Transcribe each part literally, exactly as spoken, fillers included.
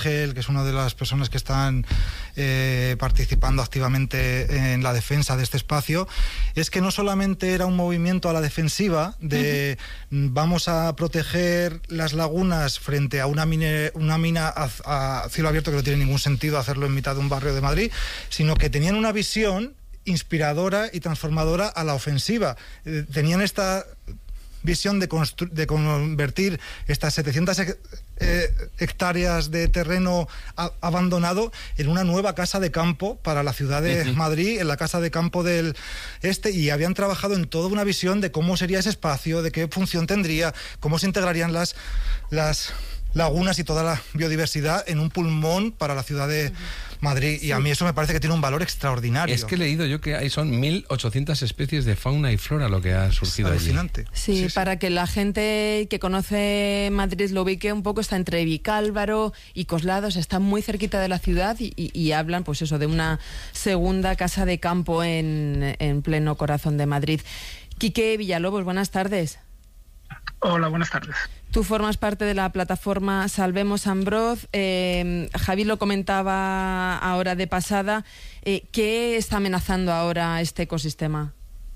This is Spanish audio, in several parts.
Ángel, que es una de las personas que están eh, participando activamente en la defensa de este espacio, es que no solamente era un movimiento a la defensiva de uh-huh. vamos a proteger las lagunas frente a una, mine, una mina a, a cielo abierto, que no tiene ningún sentido hacerlo en mitad de un barrio de Madrid, sino que tenían una visión inspiradora y transformadora a la ofensiva. Eh, tenían esta visión de, constru- de convertir estas setecientas eh, hectáreas de terreno a- abandonado en una nueva casa de campo para la ciudad de uh-huh. Madrid, en la casa de campo del este, y habían trabajado en toda una visión de cómo sería ese espacio, de qué función tendría, cómo se integrarían las, las lagunas y toda la biodiversidad en un pulmón para la ciudad de Madrid. Sí. Y a mí eso me parece que tiene un valor extraordinario. Es que he leído yo que hay son mil ochocientas especies de fauna y flora lo que ha surgido allí. Alucinante. Sí, sí, para sí. que la gente que conoce Madrid lo ubique un poco, está entre Vicálvaro y Coslados, está muy cerquita de la ciudad y, y, y hablan pues eso de una segunda casa de campo en, en pleno corazón de Madrid. Quique Villalobos, buenas tardes. Hola, buenas tardes. Tú formas parte de la plataforma Salvemos Ambroz. Eh, Javi lo comentaba ahora de pasada. Eh, ¿Qué está amenazando ahora este ecosistema?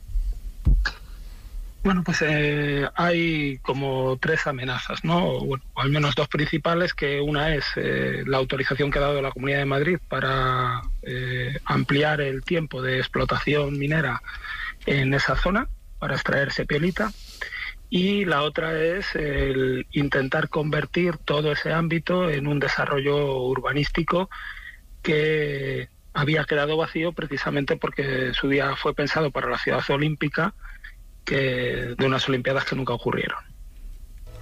Bueno, pues eh, hay como tres amenazas, ¿no? Bueno, o al menos dos principales, que una es eh, la autorización que ha dado la Comunidad de Madrid para eh, ampliar el tiempo de explotación minera en esa zona, para extraer sepiolita. Y la otra es el intentar convertir todo ese ámbito en un desarrollo urbanístico que había quedado vacío precisamente porque su día fue pensado para la ciudad olímpica, que de unas olimpiadas que nunca ocurrieron.